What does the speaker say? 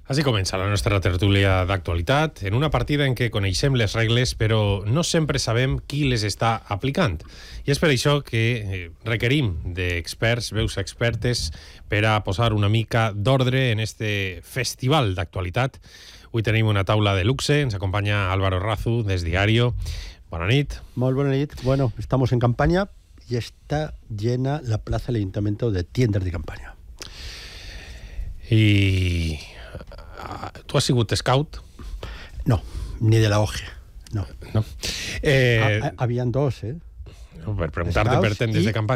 Així comença la nostra tertúlia d'actualitat, en una partida en què coneixem les regles, però no sempre sabem qui les està aplicant. I és per això que requerim d'experts, veus expertes, per a posar una mica d'ordre en este festival d'actualitat. Avui tenim una taula de luxe, ens acompanya Álvaro Razu, des Diario. Bona nit. Molt bona nit. Bueno, estamos en campaña y está llena la plaza del Ayuntamiento de tiendas de campaña. I... tu has sigut scout? No, ni de la OGE, no. No. Habían dos, Per preguntar-te per temes de campanya.